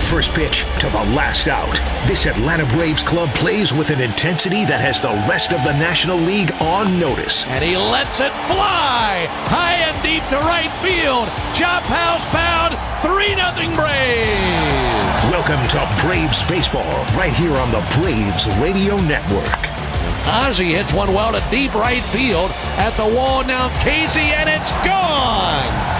first pitch to the last out. This Atlanta Braves club plays with an intensity that has the rest of the National League on notice. And he lets it fly high and deep to right field. Chop house pound, 3-0 Braves. Welcome to Braves Baseball, right here on the Braves Radio Network. Ozzie hits one well to deep right field. At the wall now, Casey, and it's gone.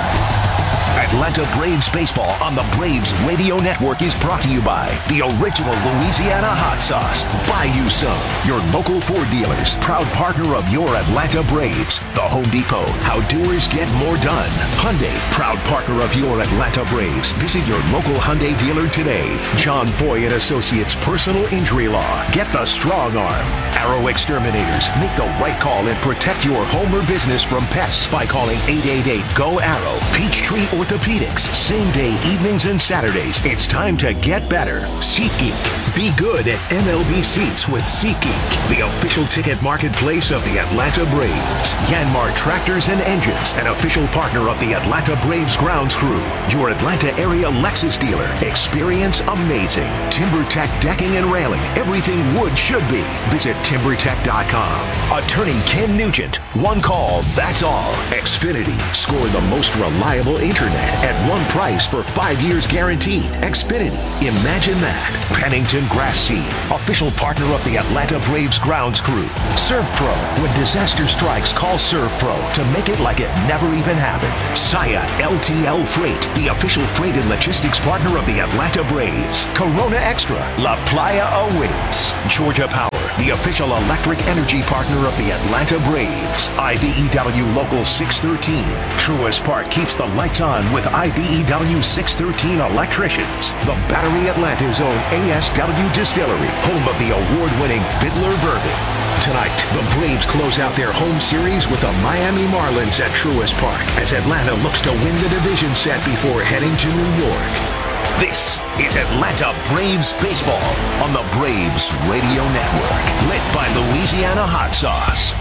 Atlanta Braves Baseball on the Braves Radio Network is brought to you by the original Louisiana hot sauce. Buy you some. Your local Ford dealers, proud partner of your Atlanta Braves. The Home Depot, how doers get more done. Hyundai, proud partner of your Atlanta Braves. Visit your local Hyundai dealer today. John Foy and Associates Personal Injury Law. Get the strong arm. Arrow Exterminators, make the right call and protect your home or business from pests by calling 888-GO-ARROW. Peachtree Orthopedics, same day evenings and Saturdays. It's time to get better. SeatGeek. Be good at MLB seats with SeatGeek, the official ticket marketplace of the Atlanta Braves. Yanmar Tractors and Engines, an official partner of the Atlanta Braves grounds crew. Your Atlanta area Lexus dealer. Experience amazing. TimberTech Decking and Railing. Everything wood should be. Visit TimberTech.com. Attorney Ken Nugent. One call, that's all. Xfinity. Score the most reliable internet at one price for 5 years guaranteed. Xfinity. Imagine that. Pennington Grass Seed. Official partner of the Atlanta Braves grounds crew. ServPro. When disaster strikes, call ServPro to make it like it never even happened. Saya LTL Freight. The official freight and logistics partner of the Atlanta Braves. Corona Extra. La Playa awaits. Georgia Power. The official electric energy partner of the Atlanta Braves. IBEW Local 613. Truist Park keeps the lights on with IBEW 613 electricians. The Battery Atlanta's own ASW Distillery, home of the award-winning Fiddler Bourbon. Tonight, the Braves close out their home series with the Miami Marlins at Truist Park as Atlanta looks to win the division set before heading to New York. This is Atlanta Braves Baseball on the Braves Radio Network, lit by Louisiana Hot Sauce.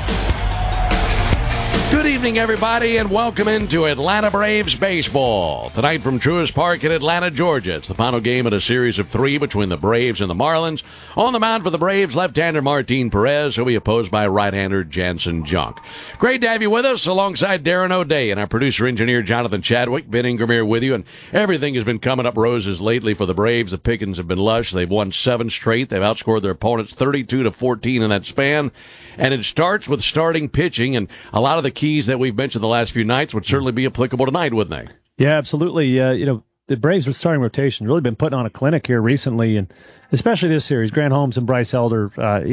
Good evening, everybody, and welcome into Atlanta Braves Baseball. Tonight from Truist Park in Atlanta, Georgia. It's the final game in a series of 3 between the Braves and the Marlins. On the mound for the Braves, left-hander Martin Perez, who'll be opposed by right-hander Jansen Junk. Great to have you with us alongside Darren O'Day and our producer-engineer Jonathan Chadwick. Ben Ingram here with you, and everything has been coming up roses lately for the Braves. The pickings have been lush. They've won 7 straight. They've outscored their opponents 32-14 in that span. And it starts with starting pitching, and a lot of the keys that we've mentioned the last few nights would certainly be applicable tonight, wouldn't they? Yeah, absolutely. The Braves with starting rotation really been putting on a clinic here recently, and especially this series. Grant Holmes and Bryce Elder,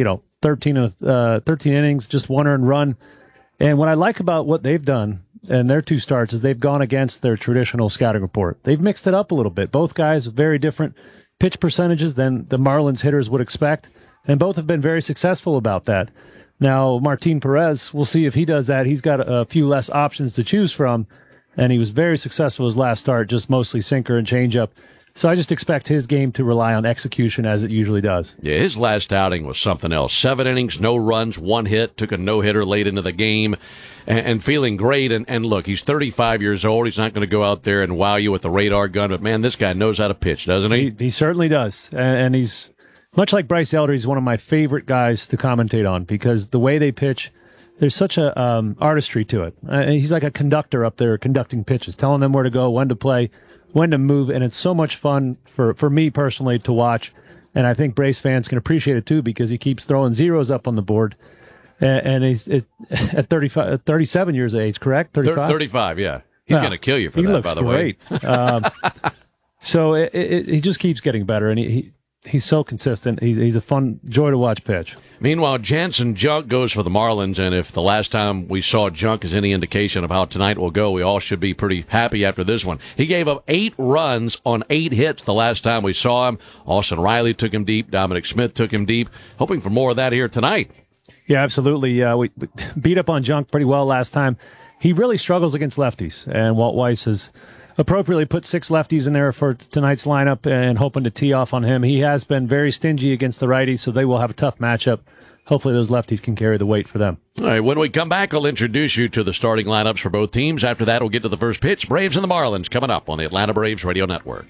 13 innings, just 1 earned run. And what I like about what they've done in their 2 starts is they've gone against their traditional scouting report. They've mixed it up a little bit. Both guys with very different pitch percentages than the Marlins hitters would expect, and both have been very successful about that. Now, Martin Perez, we'll see if he does that. He's got a few less options to choose from, and he was very successful his last start, just mostly sinker and changeup. So I just expect his game to rely on execution as it usually does. Yeah, his last outing was something else. 7 innings, no runs, 1 hit, took a no-hitter late into the game, and feeling great. And look, he's 35 years old. He's not going to go out there and wow you with the radar gun, but man, this guy knows how to pitch, doesn't he? He certainly does, and he's... Much like Bryce Elder, he's one of my favorite guys to commentate on because the way they pitch, there's such a artistry to it. He's like a conductor up there conducting pitches, telling them where to go, when to play, when to move, and it's so much fun for me personally to watch. And I think Braves fans can appreciate it too because he keeps throwing zeros up on the board. And he's at 37 years of age, correct? 35? 35, yeah. He's going to kill you for that, by the way. He looks great. So he just keeps getting better, and he's so consistent. He's a fun joy to watch pitch. Meanwhile, Jansen Junk goes for the Marlins, and if the last time we saw Junk is any indication of how tonight will go, we all should be pretty happy after this one. He gave up 8 runs on 8 hits the last time we saw him. Austin Riley took him deep. Dominic Smith took him deep. Hoping for more of that here tonight. Yeah, absolutely. We beat up on Junk pretty well last time. He really struggles against lefties, and Walt Weiss has appropriately put 6 lefties in there for tonight's lineup and hoping to tee off on him. He has been very stingy against the righties, so they will have a tough matchup. Hopefully those lefties can carry the weight for them. All right, when we come back, I'll introduce you to the starting lineups for both teams. After that, we'll get to the first pitch. Braves and the Marlins coming up on the Atlanta Braves Radio Network.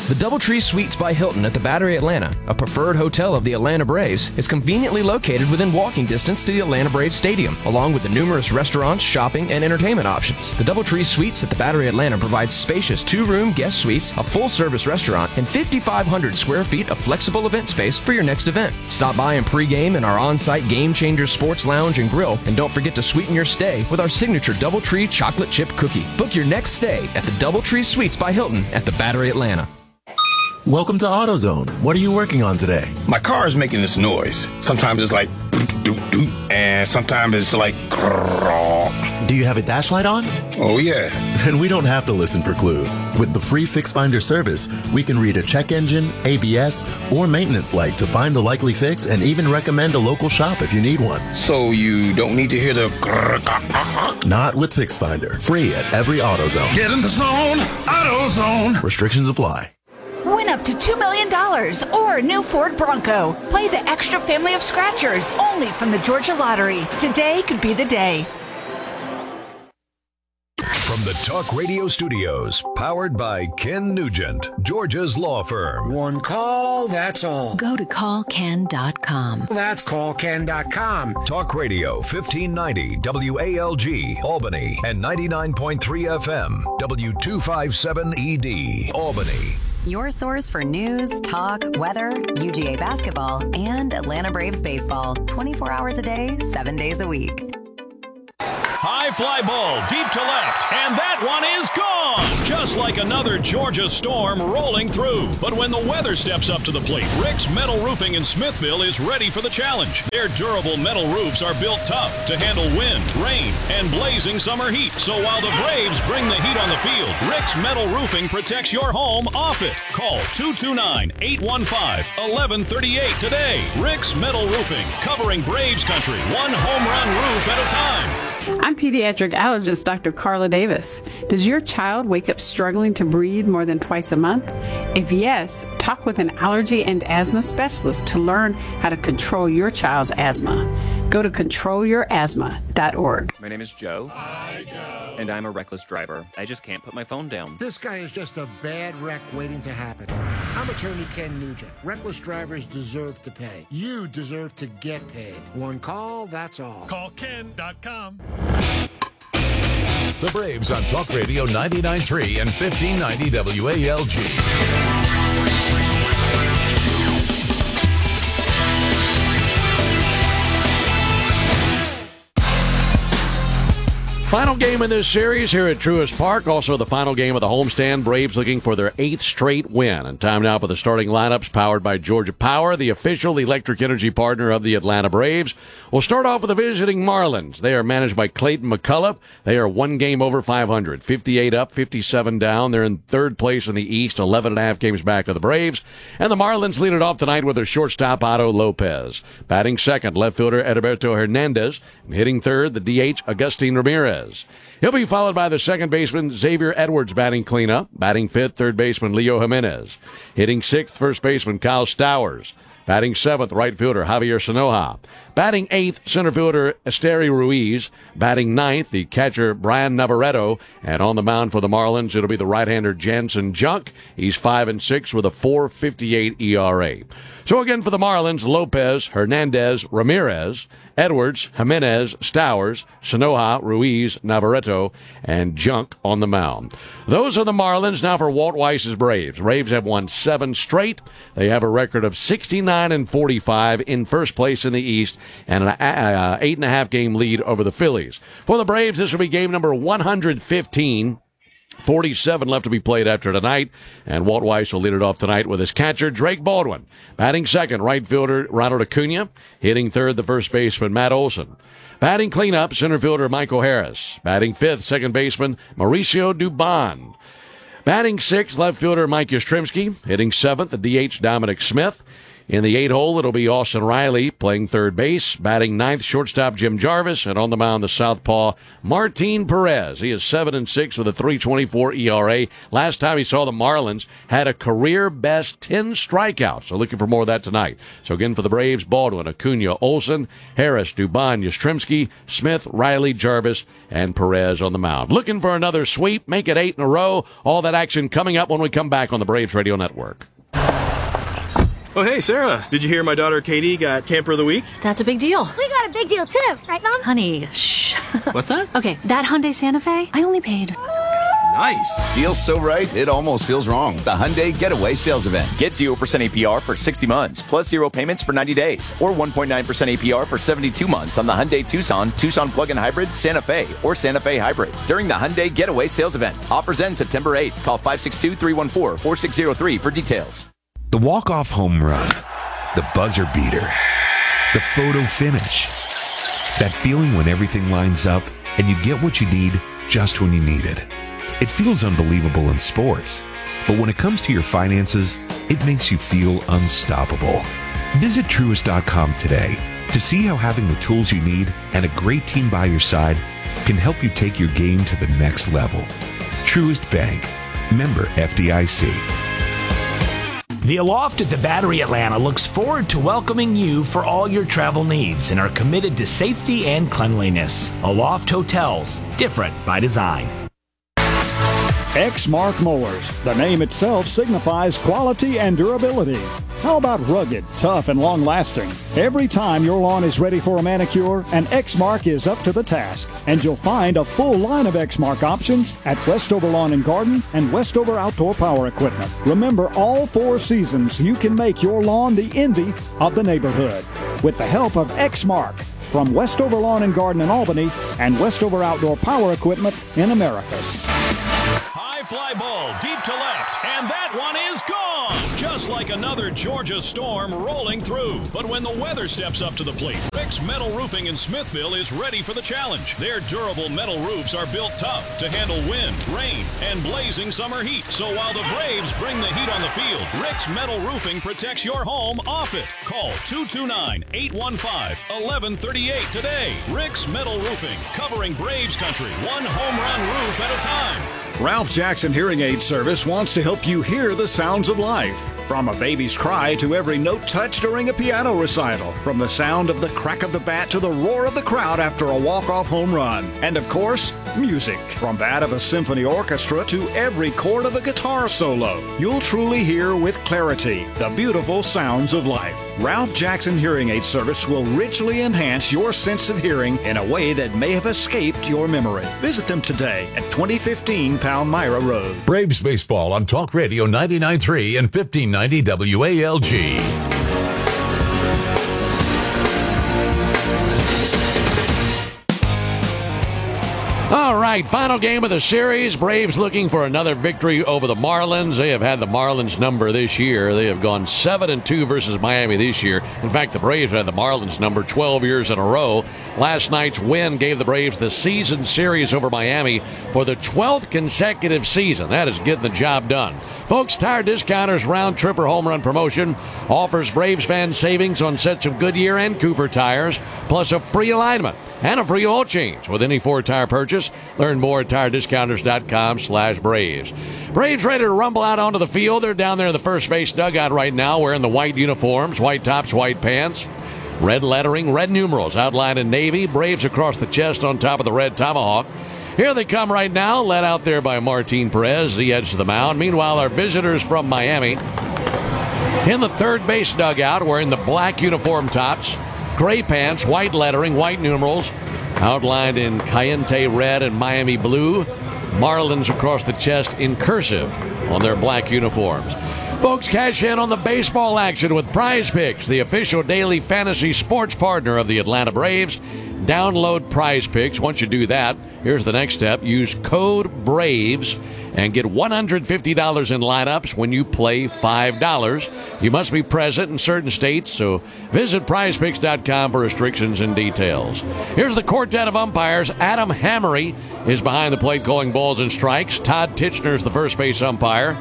The DoubleTree Suites by Hilton at the Battery Atlanta, a preferred hotel of the Atlanta Braves, is conveniently located within walking distance to the Atlanta Braves Stadium, along with the numerous restaurants, shopping, and entertainment options. The DoubleTree Suites at the Battery Atlanta provides spacious two-room guest suites, a full-service restaurant, and 5,500 square feet of flexible event space for your next event. Stop by and pregame in our on-site Game Changer Sports Lounge and Grill, and don't forget to sweeten your stay with our signature DoubleTree chocolate chip cookie. Book your next stay at the DoubleTree Suites by Hilton at the Battery Atlanta. Welcome to AutoZone. What are you working on today? My car is making this noise. Sometimes it's like doot, and sometimes it's like grrr. Do you have a dash light on? Oh, yeah. And we don't have to listen for clues. With the free Fix Finder service, we can read a check engine, ABS, or maintenance light to find the likely fix and even recommend a local shop if you need one. So you don't need to hear the grrr. Not with Fix Finder. Free at every AutoZone. Get in the zone. AutoZone. Restrictions apply. Win up to $2 million or a new Ford Bronco. Play the extra family of scratchers only from the Georgia Lottery. Today could be the day. From the Talk Radio studios, powered by Ken Nugent, Georgia's law firm. One call, that's all. Go to callken.com. That's callken.com. Talk Radio 1590 WALG, Albany, and 99.3 FM, W257ED, Albany. Your source for news, talk, weather, UGA basketball, and Atlanta Braves baseball. 24 hours a day, 7 days a week. High fly ball deep to left, and that one is gone! Just like another Georgia storm rolling through. But when the weather steps up to the plate, Rick's Metal Roofing in Smithville is ready for the challenge. Their durable metal roofs are built tough to handle wind, rain, and blazing summer heat. So while the Braves bring the heat on the field, Rick's Metal Roofing protects your home off it. Call 229-815-1138 today. Rick's Metal Roofing, covering Braves country, one home run roof at a time. I'm pediatric allergist Dr. Carla Davis. Does your child wake up struggling to breathe more than twice a month? If yes, talk with an allergy and asthma specialist to learn how to control your child's asthma. Go to controlyourasthma.org. My name is Joe. Hi, Joe. And I'm a reckless driver. I just can't put my phone down. This guy is just a bad wreck waiting to happen. I'm attorney Ken Nugent. Reckless drivers deserve to pay. You deserve to get paid. One call, that's all. Call Ken.com. The Braves on Talk Radio 99.3 and 1590 WALG. Final game in this series here at Truist Park. Also the final game of the homestand. Braves looking for their 8th straight win. And time now for the starting lineups powered by Georgia Power, the official electric energy partner of the Atlanta Braves. We'll start off with the visiting Marlins. They are managed by Clayton McCullough. They are one game over 500, 58 up, 57 down. They're in third place in the East, 11.5 games back of the Braves. And the Marlins lead it off tonight with their shortstop, Otto Lopez. Batting second, left fielder Edilberto Hernandez. And hitting third, the DH, Agustin Ramirez. He'll be followed by the second baseman, Xavier Edwards, batting cleanup. Batting fifth, third baseman, Leo Jimenez. Hitting sixth, first baseman, Kyle Stowers. Batting seventh, right fielder, Javier Sanoja. Batting eighth, center fielder, Esteury Ruiz. Batting ninth, the catcher, Brian Navarreto. And on the mound for the Marlins, it'll be the right-hander, Jansen Junk. He's 5-6 with a 4.58 ERA. So again for the Marlins, Lopez, Hernandez, Ramirez, Edwards, Jimenez, Stowers, Sanoja, Ruiz, Navarreto, and Junk on the mound. Those are the Marlins. Now for Walt Weiss's Braves. Braves have won 7 straight. They have a record of 69-45 in first place in the East and an 8.5 game lead over the Phillies. For the Braves, this will be game number 115. 47 left to be played after tonight, and Walt Weiss will lead it off tonight with his catcher, Drake Baldwin. Batting second, right fielder, Ronald Acuna. Hitting third, the first baseman, Matt Olson. Batting cleanup, center fielder, Michael Harris. Batting fifth, second baseman, Mauricio Dubon. Batting sixth, left fielder, Mike Yastrzemski. Hitting seventh, the DH, Dominic Smith. In the 8-hole, it'll be Austin Riley playing third base. Batting ninth, shortstop Jim Jarvis. And on the mound, the southpaw Martin Perez. He is 7-6 with a 3.24 ERA. Last time he saw the Marlins, had a career-best 10 strikeouts. So looking for more of that tonight. So again for the Braves, Baldwin, Acuna, Olsen, Harris, Dubon, Yastrzemski, Smith, Riley, Jarvis, and Perez on the mound. Looking for another sweep. Make it 8 in a row. All that action coming up when we come back on the Braves Radio Network. Oh, hey, Sarah. Did you hear my daughter Katie got Camper of the Week? That's a big deal. We got a big deal, too. Right, Mom? Honey, shh. What's that? Okay, that Hyundai Santa Fe, I only paid. Nice. Deal's so right, it almost feels wrong. The Hyundai Getaway Sales Event. Get 0% APR for 60 months, plus 0 payments for 90 days, or 1.9% APR for 72 months on the Hyundai Tucson, Tucson Plug-in Hybrid, Santa Fe, or Santa Fe Hybrid during the Hyundai Getaway Sales Event. Offers end September 8th. Call 562-314-4603 for details. The walk-off home run, the buzzer beater, the photo finish. That feeling when everything lines up and you get what you need just when you need it. It feels unbelievable in sports, but when it comes to your finances, it makes you feel unstoppable. Visit Truist.com today to see how having the tools you need and a great team by your side can help you take your game to the next level. Truist Bank, member FDIC. The Aloft at the Battery Atlanta looks forward to welcoming you for all your travel needs and are committed to safety and cleanliness. Aloft Hotels, different by design. Exmark Mowers. The name itself signifies quality and durability. How about rugged, tough, and long-lasting? Every time your lawn is ready for a manicure, an Exmark is up to the task. And you'll find a full line of Exmark options at Westover Lawn and Garden and Westover Outdoor Power Equipment. Remember, all 4 seasons, you can make your lawn the envy of the neighborhood with the help of Exmark from Westover Lawn and Garden in Albany and Westover Outdoor Power Equipment in Americus. High fly ball deep to left, and that one is gone. Just like another Georgia storm rolling through. But when the weather steps up to the plate, Rick's Metal Roofing in Smithville is ready for the challenge. Their durable metal roofs are built tough to handle wind, rain, and blazing summer heat. So while the Braves bring the heat on the field, Rick's Metal Roofing protects your home off it. Call 229-815-1138 today. Rick's Metal Roofing, covering Braves country, one home run roof at a time. Ralph Jackson Hearing Aid Service wants to help you hear the sounds of life. From a baby's cry to every note touched during a piano recital. From the sound of the crack of the bat to the roar of the crowd after a walk-off home run. And of course, music. From that of a symphony orchestra to every chord of a guitar solo. You'll truly hear with clarity the beautiful sounds of life. Ralph Jackson Hearing Aid Service will richly enhance your sense of hearing in a way that may have escaped your memory. Visit them today at 2015 Palmyra Road. Braves baseball on Talk Radio 99.3 and 1590 WALG. All right, final game of the series. Braves looking for another victory over the Marlins. They have had the Marlins number this year. They have gone 7-2 versus Miami this year. In fact, the Braves had the Marlins number 12 years in a row. Last night's win gave the Braves the season series over Miami for the 12th consecutive season. That is getting the job done. Folks, Tire Discounters round trip or home run promotion offers Braves fans savings on sets of Goodyear and Cooper tires, plus a free alignment and a free oil change with any Ford tire purchase. Learn more at TireDiscounters.com/Braves. Braves ready to rumble out onto the field. They're down there in the first base dugout right now wearing the white uniforms, white tops, white pants. Red lettering, red numerals outlined in navy. Braves across the chest on top of the red tomahawk. Here they come right now, led out there by Martin Perez, the edge of the mound. Meanwhile, our visitors from Miami in the third base dugout wearing the black uniform tops, gray pants, white lettering, white numerals, outlined in Cayente red and Miami blue. Marlins across the chest in cursive on their black uniforms. Folks, cash in on the baseball action with Prize Picks, the official daily fantasy sports partner of the Atlanta Braves. Download Prize Picks. Once you do that, here's the next step. Use code BRAVES and get $150 in lineups when you play $5. You must be present in certain states, so visit prizepicks.com for restrictions and details. Here's the quartet of umpires. Adam Hammery is behind the plate calling balls and strikes. Todd Tichenor is the first base umpire.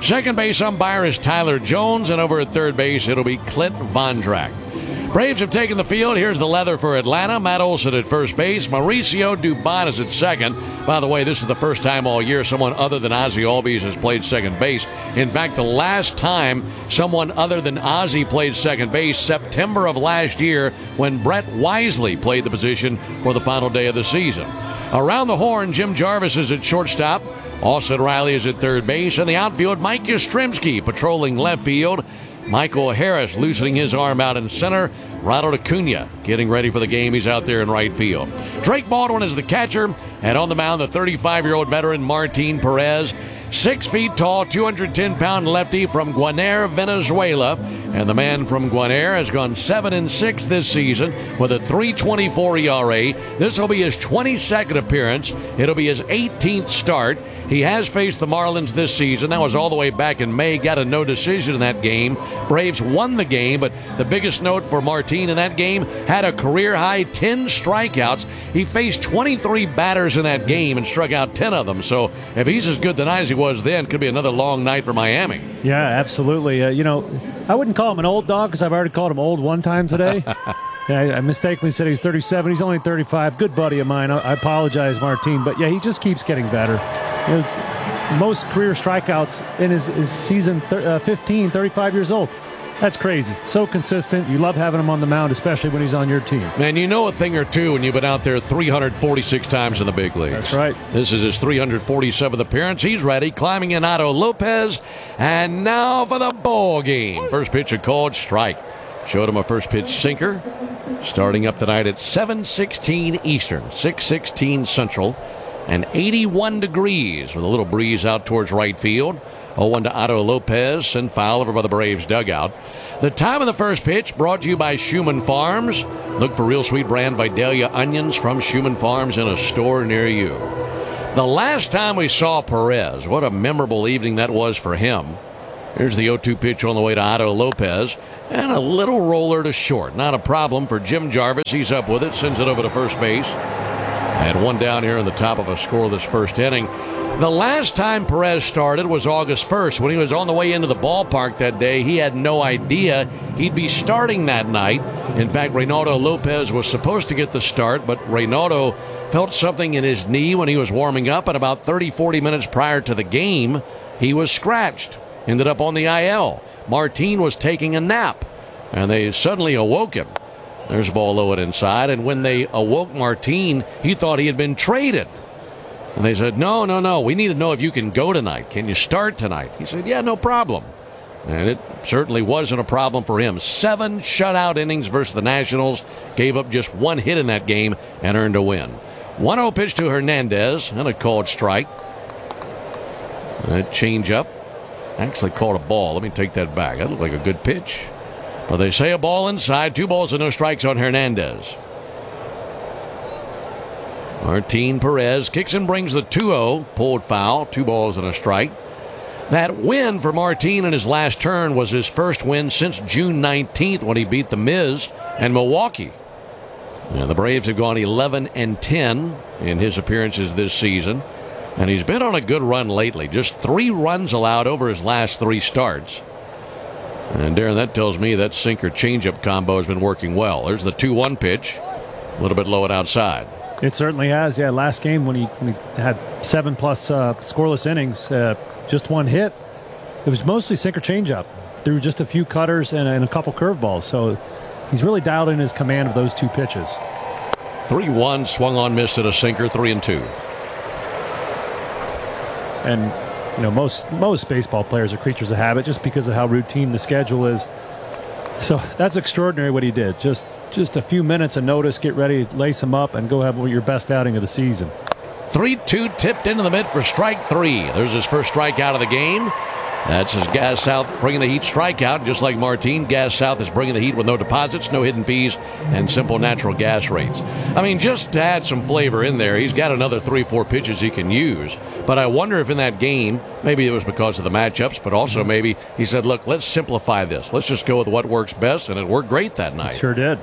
Second base umpire is Tyler Jones, and over at third base, it'll be Clint Vondrak. Braves have taken the field. Here's the leather for Atlanta. Matt Olson at first base. Mauricio Dubon is at second. By the way, this is the first time all year someone other than Ozzie Albies has played second base. In fact, the last time someone other than Ozzie played second base, September of last year, when Brett Wisely played the position for the final day of the season. Around the horn, Jim Jarvis is at shortstop. Austin Riley is at third base. In the outfield, Mike Yastrzemski patrolling left field. Michael Harris loosening his arm out in center. Ronald Acuna getting ready for the game. He's out there in right field. Drake Baldwin is the catcher. And on the mound, the 35-year-old veteran Martin Perez. 6 feet tall, 210-pound lefty from Guaner, Venezuela. And the man from Guaner has gone 7-6 this season with a 3.24 ERA. This will be his 22nd appearance. It'll be his 18th start. He has faced the Marlins this season. That was all the way back in May. Got a no decision in that game. Braves won the game, but the biggest note for Martin in that game, had a career-high 10 strikeouts. He faced 23 batters in that game and struck out 10 of them. So if he's as good tonight as he was then, could be another long night for Miami. Yeah, absolutely. I wouldn't call him an old dog because I've already called him old one time today. Yeah, I mistakenly said he's 37. He's only 35. Good buddy of mine. I apologize, Martin. But, yeah, he just keeps getting better. Most career strikeouts in his season 15, 35 years old. That's crazy. So consistent. You love having him on the mound, especially when he's on your team. Man, you know a thing or two when you've been out there 346 times in the big leagues. That's right. This is his 347th appearance. He's ready. Climbing in Otto Lopez. And now for the ball game. First pitch, a called strike. Showed him a first pitch sinker. Starting up tonight at 7:16 Eastern, 6:16 Central, and 81 degrees with a little breeze out towards right field. 0-1 to Otto Lopez, and foul over by the Braves dugout. The time of the first pitch brought to you by Schumann Farms. Look for real sweet brand Vidalia onions from Schumann Farms in a store near you. The last time we saw Perez, what a memorable evening that was for him. Here's the 0-2 pitch on the way to Otto Lopez. And a little roller to short. Not a problem for Jim Jarvis. He's up with it. Sends it over to first base. And one down here in the top of a scoreless first inning. The last time Perez started was August 1st. When he was on the way into the ballpark that day, he had no idea he'd be starting that night. In fact, Reynaldo Lopez was supposed to get the start, but Reynaldo felt something in his knee when he was warming up. And about 30-40 minutes prior to the game, he was scratched. Ended up on the IL. Martin was taking a nap, and they suddenly awoke him. There's a ball low and inside, and when they awoke Martin, he thought he had been traded. And they said, no, we need to know if you can go tonight. Can you start tonight? He said, yeah, no problem. And it certainly wasn't a problem for him. 7 shutout innings versus the Nationals. Gave up just 1 hit in that game and earned a win. 1-0 pitch to Hernandez, and a called strike. That change up. Actually called a ball. Let me take that back. That looked like a good pitch. But they say a ball inside. 2 balls and no strikes on Hernandez. Martin Perez kicks and brings the 2-0. Pulled foul. 2 balls and a strike. That win for Martin in his last turn was his first win since June 19th when he beat the Miz and Milwaukee. And the Braves have gone 11-10 in his appearances this season. And he's been on a good run lately. Just 3 runs allowed over his last 3 starts. And Darren, that tells me that sinker changeup combo has been working well. There's the 2-1 pitch. A little bit low and outside. It certainly has. Yeah, last game when he had 7+ scoreless innings, just 1 hit. It was mostly sinker changeup. Threw just a few cutters and a couple curveballs. So he's really dialed in his command of those 2 pitches. 3-1, swung on, missed at a sinker, 3-2. And most baseball players are creatures of habit just because of how routine the schedule is. So that's extraordinary what he did. Just a few minutes of notice, get ready, lace him up, and go have your best outing of the season. 3-2 tipped into the mid for strike 3. There's his first strikeout of the game. That's his Gas South bringing the heat strikeout. Just like Martin, Gas South is bringing the heat with no deposits, no hidden fees, and simple natural gas rates. I mean, just to add some flavor in there, he's got another 3-4 pitches he can use. But I wonder if in that game, maybe it was because of the matchups, but also maybe he said, look, let's simplify this. Let's just go with what works best, and it worked great that night. It sure did.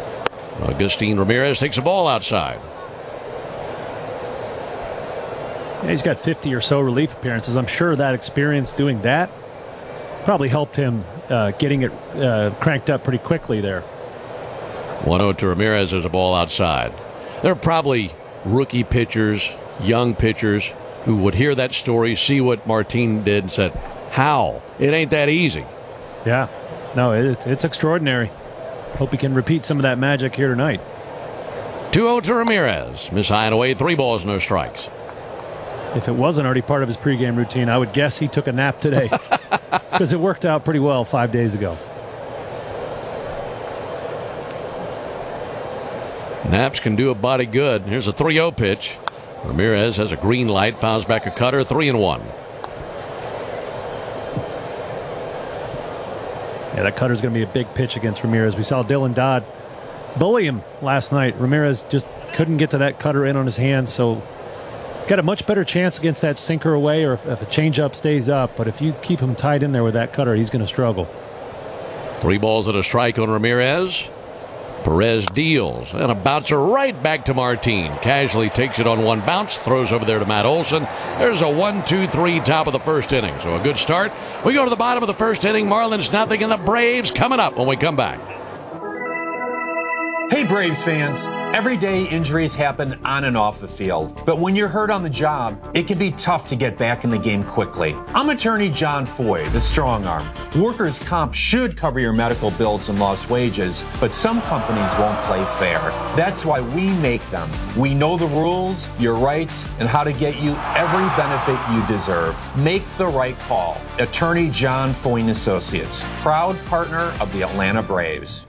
Agustin Ramirez takes a ball outside. Yeah, he's got 50 or so relief appearances. I'm sure that experience doing that probably helped him getting it cranked up pretty quickly there. 1-0 to Ramirez. There's a ball outside. There are probably rookie pitchers, young pitchers, who would hear that story, see what Martin did, and said, how? It ain't that easy. Yeah. No, it's extraordinary. Hope he can repeat some of that magic here tonight. 2-0 to Ramirez. Miss high and away, 3 balls, no strikes. If it wasn't already part of his pregame routine, I would guess he took a nap today because it worked out pretty well 5 days ago. Naps can do a body good. Here's a 3-0 pitch. Ramirez has a green light, fouls back a cutter, 3-1. Yeah, that cutter's going to be a big pitch against Ramirez. We saw Dylan Dodd bully him last night. Ramirez just couldn't get to that cutter in on his hands, so he's got a much better chance against that sinker away or if a changeup stays up. But if you keep him tied in there with that cutter, he's going to struggle. 3 balls and a strike on Ramirez. Perez deals, and a bouncer right back to Martin. Casually takes it on one bounce, throws over there to Matt Olson. There's a 1-2-3 top of the first inning. So a good start. We go to the bottom of the first inning. Marlins nothing, and the Braves coming up when we come back. Hey Braves fans, everyday injuries happen on and off the field, but when you're hurt on the job, it can be tough to get back in the game quickly. I'm attorney John Foy, the strong arm. Workers' comp should cover your medical bills and lost wages, but some companies won't play fair. That's why we make them. We know the rules, your rights, and how to get you every benefit you deserve. Make the right call. Attorney John Foy & Associates, proud partner of the Atlanta Braves.